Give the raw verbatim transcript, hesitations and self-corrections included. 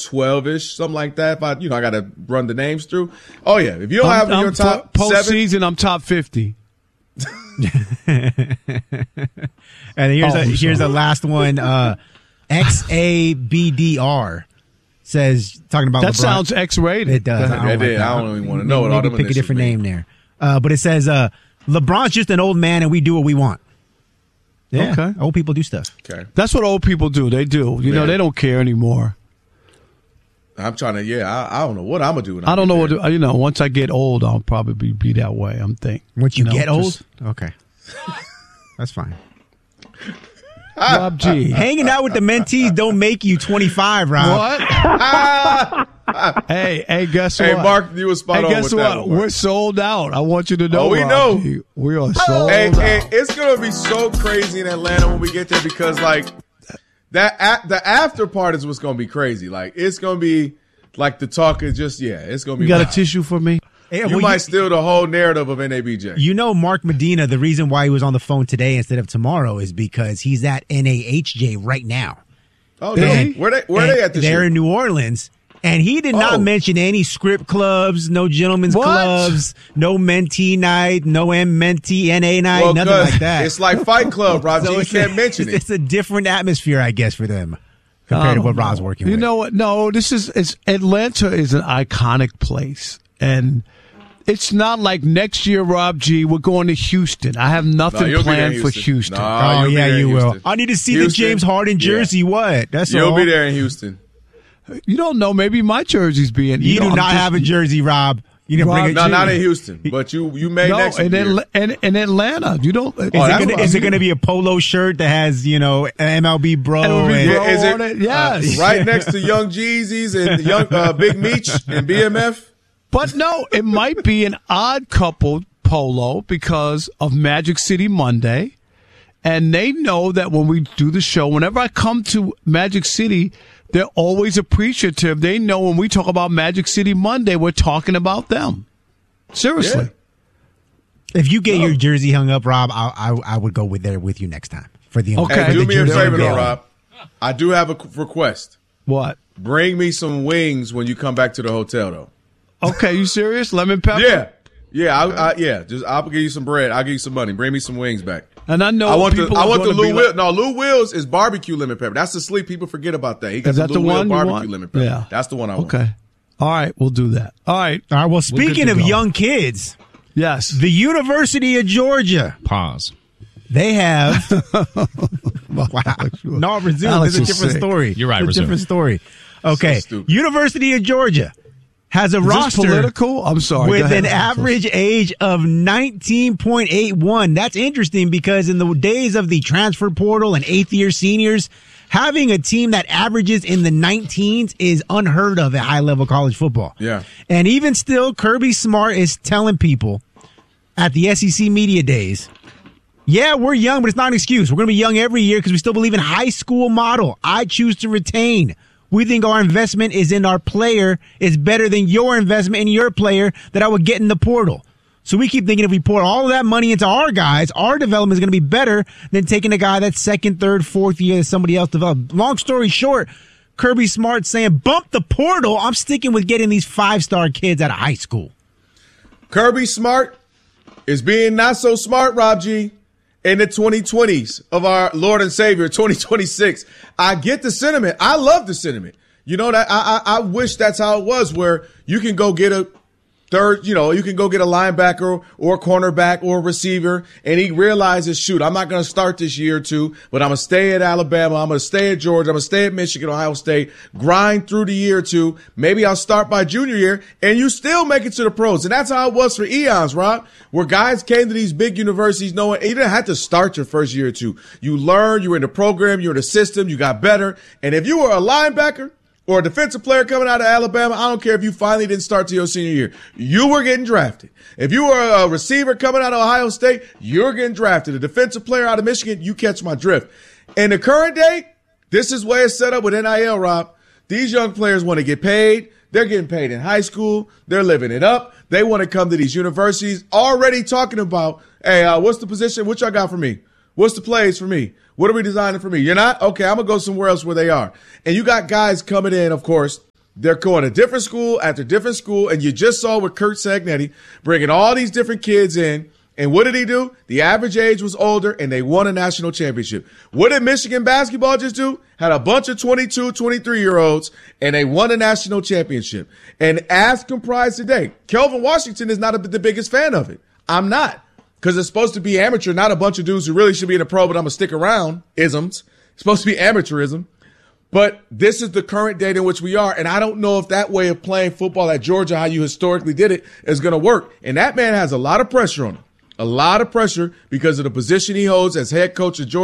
twelve-ish, something like that. If I, you know, I got to run the names through. Oh, yeah. If you don't I'm, have in your top po- seven. Postseason, I'm top fifty. And here's Oh, a I'm here's sorry. the last one. Uh, X A B D R says, talking about That LeBron. sounds X-rated. It does. Go ahead. I It don't, like did. that. I don't even wanna know what Maybe all them pick a initials different mean. name there. Uh, but it says, uh, LeBron's just an old man and we do what we want. Yeah, Okay. old people do stuff. Okay. That's what old people do. They do. You know, Yeah. they don't care anymore. I'm trying to, yeah, I, I don't know what I'm going to do. when I don't know get what, to, you know, once I get old, I'll probably be that way, I'm thinking. Once you, know, get old? just- Okay. That's fine. Rob G. Hanging out with the mentees don't make you twenty-five, Rob. What? hey, hey, guess Hey, what? Mark, you were spot hey, on guess with what? that one, Mark. We're sold out. I want you to know. Oh, we Rob know. G. We are sold Hey, out. hey, it's gonna be so crazy in Atlanta when we get there because like that a- the after part is what's gonna be crazy. Like it's gonna be like the talk is just yeah, it's gonna be. You got wild. a tissue for me? Hey, You well, might steal the whole narrative of N A B J. You know, Mark Medina, the reason why he was on the phone today instead of tomorrow is because he's at N A H J right now. oh, And- no. where they where and they at this They're year? in New Orleans. And he did not Oh. mention any script clubs, no gentlemen's What? clubs, no mentee night, no M mentee N A night, Well, nothing 'cause like that. It's like Fight Club, Rob. So you it's can't a, mention it. It's a different atmosphere, I guess, for them compared to what Rob's working You with. know what? No, this is it's, Atlanta is an iconic place, and it's not like next year, Rob G. We're going to Houston. I have No, nothing you'll be there planned in for Houston. Houston. No, Oh, you'll be yeah, there in you will. Houston. I need to see Houston? the James Harden Yeah. jersey. What? That's You'll all. be there in Houston. You don't know. Maybe my jersey's being. You, know, do I'm not just- have a jersey, Rob. You didn't Rob, bring a No, jersey. not in Houston, but you you may No, next in, year. Atla- in, in Atlanta, you don't. Is, Oh, that's it gonna, what I is it mean. going to be a polo shirt that has, you know, M L B bro? M L B and- bro. Is it, on it? Yes. uh, right next to Young Jeezys and Young uh, Big Meech and B M F? But no, it might be an odd couple polo because of Magic City Monday. And they know that when we do the show, whenever I come to Magic City, they're always appreciative. They know when we talk about Magic City Monday, we're talking about them. Seriously. Yeah. If you get your jersey hung up, Rob, I, I I would go with there with you next time for the Okay. for Hey, the do me a jersey favor, though, unveiling. Rob. I do have a qu- request. What? Bring me some wings when you come back to the hotel, though. Okay, you serious? Lemon pepper? Yeah, yeah, I, I, yeah. Just I'll give you some bread. I'll give you some money. Bring me some wings back. And I know I want the people I are want the gonna be Lou like- Will. No, Lou Will's is barbecue lemon pepper. That's the sleep. People forget about that. He got Is that the the Lou Will one you barbecue want? lemon pepper. Yeah. That's the one I want. Okay. All right, we'll do that. All right. All right. Well, We're good speaking to of go. young kids, Yes. the University of Georgia, Pause. they have. wow. No, resume. Alex This is a is different sick. story. You're right, It's a resume. different story. Okay. stupid. University of Georgia has a Is this roster political? I'm sorry. Go with ahead. an average age of nineteen point eight one. That's interesting because in the days of the transfer portal and eighth year seniors, having a team that averages in the nineteens is unheard of at high level college football. Yeah. And even still, Kirby Smart is telling people at the S E C Media Days, yeah, we're young, but it's not an excuse. We're going to be young every year because we still believe in high school model. I choose to retain. We think our investment is in our player is better than your investment in your player that I would get in the portal. So we keep thinking if we pour all of that money into our guys, our development is going to be better than taking a guy that's second, third, fourth year that somebody else developed. Long story short, Kirby Smart saying, bump the portal. I'm sticking with getting these five-star kids out of high school. Kirby Smart is being not so smart, Rob G, in the twenty twenties of our Lord and Savior, twenty twenty-six. I get the sentiment. I love the sentiment. You know that I, I I wish that's how it was, where you can go get a third, you know, you can go get a linebacker or a cornerback or a receiver, and he realizes, shoot, I'm not going to start this year or two, but I'm going to stay at Alabama, I'm going to stay at Georgia, I'm going to stay at Michigan, Ohio State, grind through the year or two. Maybe I'll start by junior year, and you still make it to the pros. And that's how it was for eons, Rob, where guys came to these big universities knowing you didn't have to start your first year or two. You learned, you were in the program, you were in the system, you got better. And if you were a linebacker or a defensive player coming out of Alabama, I don't care if you finally didn't start to your senior year. You were getting drafted. If you were a receiver coming out of Ohio State, you're getting drafted. A defensive player out of Michigan, you catch my drift. In the current day, this is where it's set up with N I L, Rob. These young players want to get paid. They're getting paid in high school. They're living it up. They want to come to these universities already talking about, hey, uh, what's the position? What y'all got for me? What's the plays for me? What are we designing for me? You're not? Okay, I'm going to go somewhere else where they are. And you got guys coming in, of course, They're going to different school after different school, and you just saw with Kurt Sagnetti bringing all these different kids in. And what did he do? The average age was older, and they won a national championship. What did Michigan basketball just do? Had a bunch of twenty-two, twenty-three-year-olds, and they won a national championship. And as comprised today, Kelvin Washington is not a, the biggest fan of it. I'm not, because it's supposed to be amateur, not a bunch of dudes who really should be in a pro, but I'm going to stick around isms. It's supposed to be amateurism. But this is the current date in which we are, and I don't know if that way of playing football at Georgia, how you historically did it, is going to work. And that man has a lot of pressure on him. A lot of pressure because of the position he holds as head coach of Georgia.